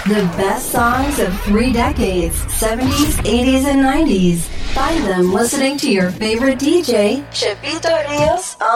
The best songs of 3 decades, 70s, 80s, and 90s. Find them listening to your favorite DJ, Chepito Rios,